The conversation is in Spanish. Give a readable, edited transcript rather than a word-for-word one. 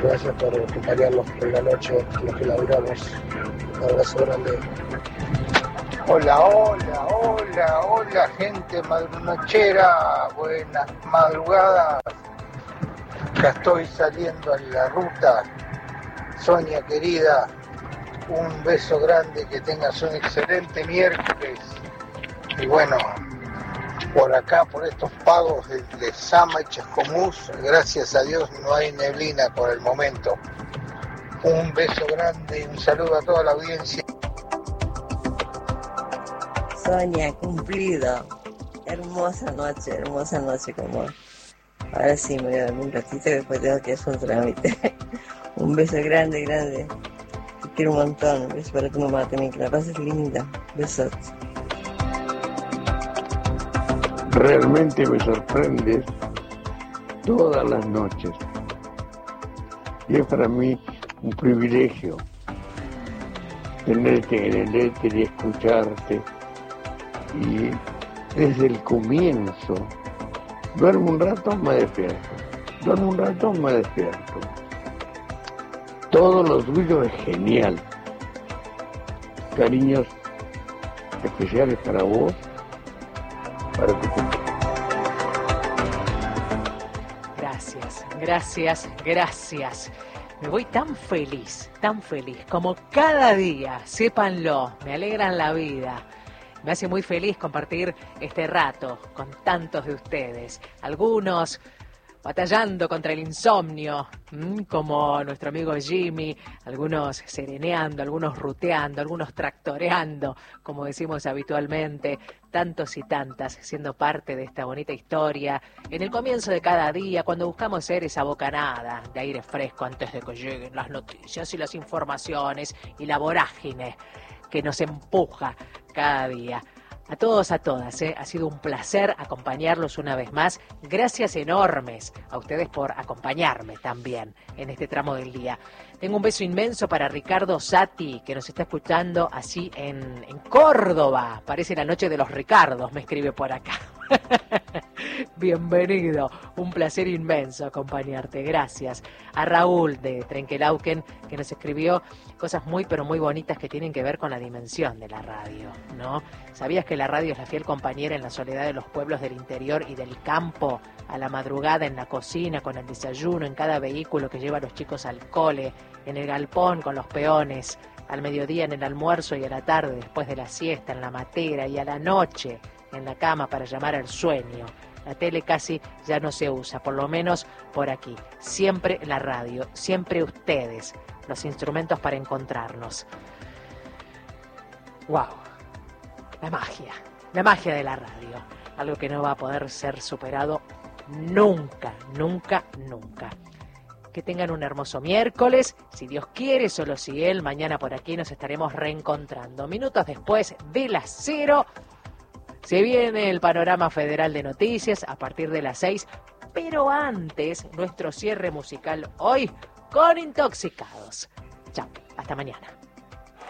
Gracias por acompañarnos por la noche, los que laburamos. Un abrazo grande. Hola, gente madrunochera, buenas madrugadas. Ya estoy saliendo en la ruta. Sonia querida, un beso grande, que tengas un excelente miércoles. Y bueno, por acá, por estos pagos de Sama y Chascomús, gracias a Dios no hay neblina por el momento. Un beso grande y un saludo a toda la audiencia. Sonia, cumplido. Hermosa noche como. Ahora sí me voy a dormir un ratito y después tengo que hacer un trámite. Un beso grande. Te quiero un montón. Un beso para tu mamá también, que la pases linda. Besos. Realmente me sorprendes todas las noches. Y es para mí un privilegio tenerte en el éter y escucharte. Y desde el comienzo, duermo un rato, me despierto. Todo lo tuyo es genial. Cariños especiales para vos, para tu cumpleaños. Gracias. Me voy tan feliz, como cada día, sépanlo, me alegran la vida. Me hace muy feliz compartir este rato con tantos de ustedes. Algunos batallando contra el insomnio, como nuestro amigo Jimmy, algunos sereneando, algunos ruteando, algunos tractoreando, como decimos habitualmente, tantos y tantas siendo parte de esta bonita historia. En el comienzo de cada día, cuando buscamos ser esa bocanada de aire fresco antes de que lleguen las noticias y las informaciones y la vorágine que nos empuja cada día. A todos, a todas, ha sido un placer acompañarlos una vez más. Gracias enormes a ustedes por acompañarme también en este tramo del día. Tengo un beso inmenso para Ricardo Sati, que nos está escuchando así en Córdoba. Parece la noche de los Ricardos, me escribe por acá. Bienvenido, un placer inmenso acompañarte, gracias. A Raúl de Trenquelauquen, que nos escribió cosas muy pero muy bonitas que tienen que ver con la dimensión de la radio, ¿no? ¿Sabías que la radio es la fiel compañera en la soledad de los pueblos del interior y del campo? A la madrugada en la cocina, con el desayuno, en cada vehículo que lleva a los chicos al cole, en el galpón con los peones, al mediodía en el almuerzo y a la tarde después de la siesta en la matera y a la noche en la cama para llamar al sueño. La tele casi ya no se usa, por lo menos por aquí. Siempre la radio, siempre ustedes, los instrumentos para encontrarnos. ¡Wow! La magia de la radio. Algo que no va a poder ser superado nunca. Que tengan un hermoso miércoles, si Dios quiere, solo si Él. Mañana por aquí nos estaremos reencontrando. Minutos después de las 0. Se viene el panorama federal de noticias a partir de las 6, pero antes nuestro cierre musical hoy con Intoxicados. Chao, hasta mañana.